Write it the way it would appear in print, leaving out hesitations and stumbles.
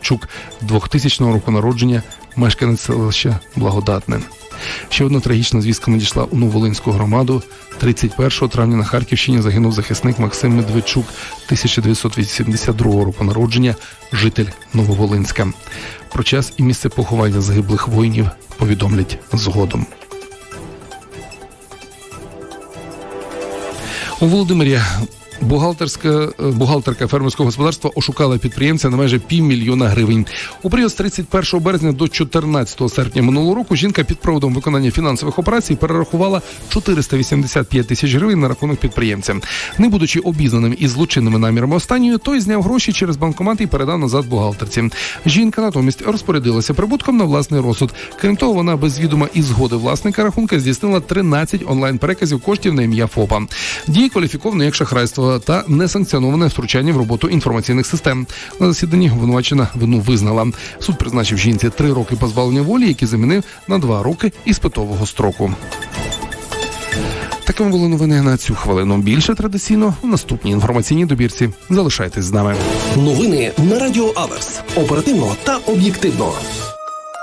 Медведчук, 2000 року народження, мешканець селища Благодатне. Ще одна трагічна звістка надійшла у Нововолинську громаду. 31 травня на Харківщині загинув захисник Максим Медведчук, 1982 року народження, житель Нововолинська. Про час і місце поховання загиблих воїнів повідомлять згодом. У Володимирі бухгалтерка фермерського господарства ошукала підприємця на майже 500 000 гривень. У період з 31 березня до 14 серпня минулого року жінка під проводом виконання фінансових операцій перерахувала 485 тисяч гривень на рахунок підприємця. Не будучи обізнаним із злочинними намірами останньої, той зняв гроші через банкомат і передав назад бухгалтерці. Жінка натомість розпорядилася прибутком на власний розсуд. Крім того, вона без відома і згоди власника рахунка здійснила 13 онлайн-переказів коштів на ім'я ФОПа. Дії кваліфіковано як шахрайство та несанкціоноване втручання в роботу інформаційних систем. На засіданні обвинувачена вину визнала. Суд призначив жінці 3 роки позбавлення волі, які замінив на 2 роки іспитового строку. Такими були новини на цю хвилину. Більше традиційно в наступній інформаційній добірці. Залишайтесь з нами. Новини на Радіо Аверс. Оперативно та об'єктивно.